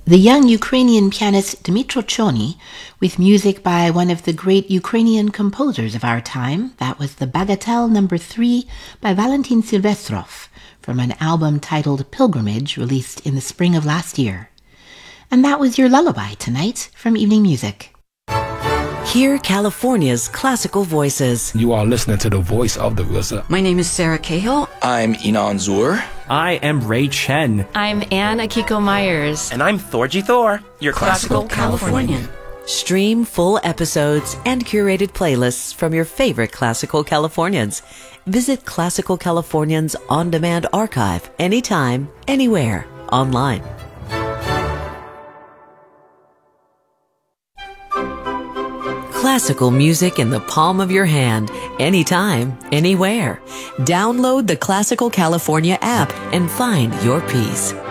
The young Ukrainian pianist Dmytro Chony, with music by one of the great Ukrainian composers of our time. That was the Bagatelle No. 3 by Valentin Silvestrov from an album titled Pilgrimage, released in the spring of last year. And that was your lullaby tonight from Evening Music. Hear California's classical voices. You are listening to the voice of the RZA. My name is Sarah Cahill. I'm Inan Zur. I am Ray Chen. I'm Anne Akiko Myers. And I'm Thorgy Thor, your Classical Californian. Stream full episodes and curated playlists from your favorite Classical Californians. Visit Classical Californians on-demand archive anytime, anywhere, online. Classical music in the palm of your hand, anytime, anywhere. Download the Classical California app and find your peace.